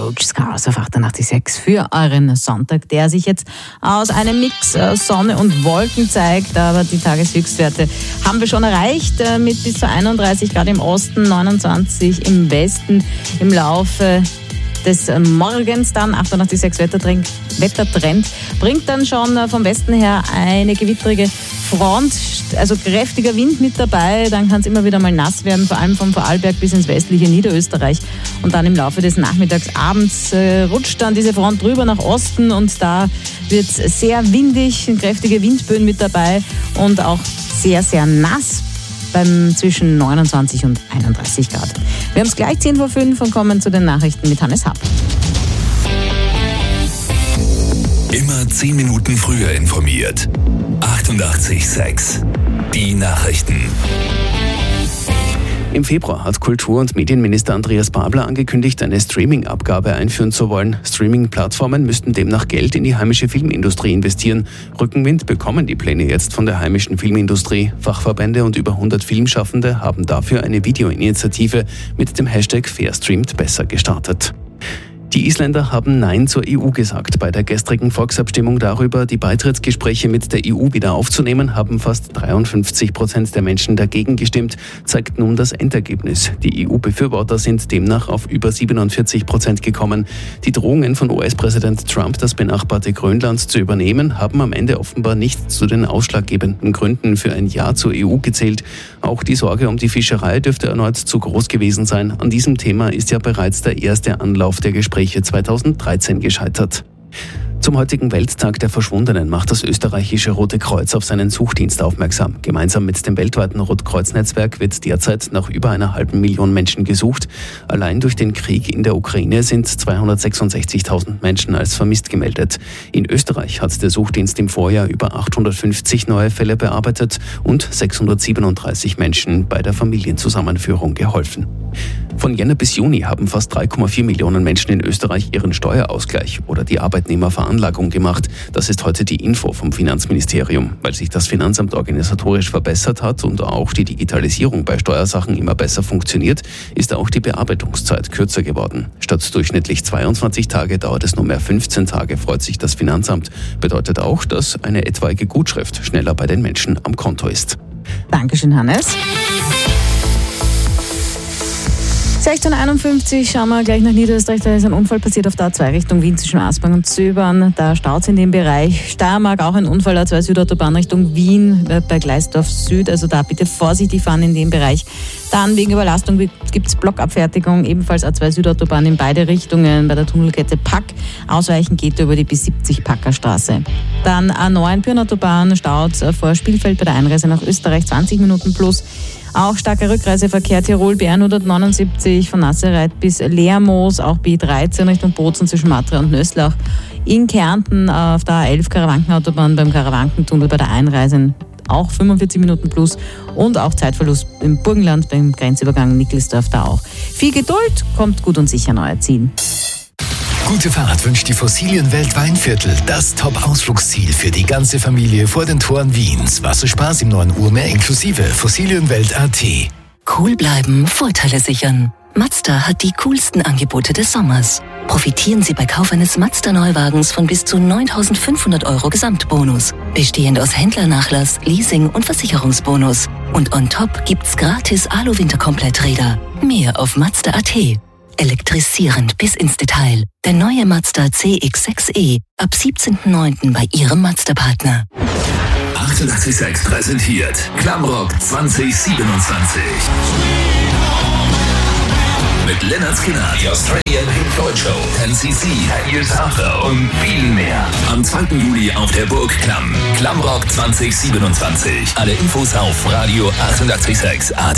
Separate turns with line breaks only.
Coach Scars auf 88.6 für euren Sonntag, der sich jetzt aus einem Mix aus Sonne und Wolken zeigt. Aber die Tageshöchstwerte haben wir schon erreicht mit bis zu 31 Grad im Osten, 29 im Westen. Im Laufe des Morgens dann 88.6 Wettertrend bringt dann schon vom Westen her eine gewittrige Front, also kräftiger Wind mit dabei, dann kann es immer wieder mal nass werden, vor allem vom Vorarlberg bis ins westliche Niederösterreich und dann im Laufe des Nachmittags, abends rutscht dann diese Front drüber nach Osten und da wird es sehr windig, kräftige Windböen mit dabei und auch sehr, sehr nass. Zwischen 29 und 31 Grad. Wir haben es gleich 10:05 und kommen zu den Nachrichten mit Hannes Happ.
Immer 10 Minuten früher informiert. 88.6 Die Nachrichten.
Im Februar hat Kultur- und Medienminister Andreas Babler angekündigt, eine Streaming-Abgabe einführen zu wollen. Streaming-Plattformen müssten demnach Geld in die heimische Filmindustrie investieren. Rückenwind bekommen die Pläne jetzt von der heimischen Filmindustrie. Fachverbände und über 100 Filmschaffende haben dafür eine Videoinitiative mit dem Hashtag #FairStreamedBesser gestartet. Die Isländer haben Nein zur EU gesagt. Bei der gestrigen Volksabstimmung darüber, die Beitrittsgespräche mit der EU wieder aufzunehmen, haben fast 53% der Menschen dagegen gestimmt, zeigt nun das Endergebnis. Die EU-Befürworter sind demnach auf über 47% gekommen. Die Drohungen von US-Präsident Trump, das benachbarte Grönland zu übernehmen, haben am Ende offenbar nicht zu den ausschlaggebenden Gründen für ein Ja zur EU gezählt. Auch die Sorge um die Fischerei dürfte erneut zu groß gewesen sein. An diesem Thema ist ja bereits der erste Anlauf der Gespräche 2013 gescheitert. Zum heutigen Welttag der Verschwundenen macht das österreichische Rote Kreuz auf seinen Suchdienst aufmerksam. Gemeinsam mit dem weltweiten Rotkreuz-Netzwerk wird derzeit nach über 500.000 Menschen gesucht. Allein durch den Krieg in der Ukraine sind 266.000 Menschen als vermisst gemeldet. In Österreich hat der Suchdienst im Vorjahr über 850 neue Fälle bearbeitet und 637 Menschen bei der Familienzusammenführung geholfen. Von Jänner bis Juni haben fast 3,4 Millionen Menschen in Österreich ihren Steuerausgleich oder die Arbeitnehmerveranlagung gemacht. Das ist heute die Info vom Finanzministerium. Weil sich das Finanzamt organisatorisch verbessert hat und auch die Digitalisierung bei Steuersachen immer besser funktioniert, ist auch die Bearbeitungszeit kürzer geworden. Statt durchschnittlich 22 Tage dauert es nur mehr 15 Tage, freut sich das Finanzamt. Bedeutet auch, dass eine etwaige Gutschrift schneller bei den Menschen am Konto ist.
Dankeschön, Hannes. 16:51 schauen wir gleich nach Niederösterreich. Da ist ein Unfall passiert auf der A2 Richtung Wien zwischen Aspang und Zöbern. Da staut es in dem Bereich. Steiermark auch ein Unfall, A2 Südautobahn Richtung Wien bei Gleisdorf Süd. Also da bitte vorsichtig fahren in dem Bereich. Dann wegen Überlastung gibt es Blockabfertigung, ebenfalls A2 Südautobahn in beide Richtungen bei der Tunnelkette Pack. Ausweichen geht über die bis 70 Packerstraße. Dann A9 Pirnautobahn staut vor Spielfeld bei der Einreise nach Österreich 20 Minuten plus. Auch starker Rückreiseverkehr Tirol B179 von Nassereit bis Lermoos, auch B13 Richtung Bozen zwischen Matra und Nöslach. In Kärnten auf der A11 Karawankenautobahn beim Karawankentunnel bei der Einreise auch 45 Minuten plus und auch Zeitverlust im Burgenland beim Grenzübergang Nickelsdorf da auch. Viel Geduld, kommt gut und sicher an euer Ziel.
Gute Fahrt wünscht die Fossilienwelt Weinviertel, das Top-Ausflugsziel für die ganze Familie vor den Toren Wiens. Wasserspaß im 9 Uhr mehr inklusive Fossilienwelt.at.
Cool bleiben, Vorteile sichern. Mazda hat die coolsten Angebote des Sommers. Profitieren Sie bei Kauf eines Mazda-Neuwagens von bis zu 9.500 € Gesamtbonus, bestehend aus Händlernachlass, Leasing und Versicherungsbonus. Und on top gibt's gratis Alu-Winterkompletträder. Mehr auf Mazda.at. Elektrisierend bis ins Detail. Der neue Mazda CX-6e ab 17.09. bei Ihrem Mazda-Partner.
88.6 präsentiert Klammrock 2027. Mit Lynyrd Skynyrd, die Australian Pink Floyd Show, 10cc, 10 Years After und viel mehr. Am 2. Juli auf der Burg Klamm. Klammrock 2027. Alle Infos auf Radio 88.6 AT.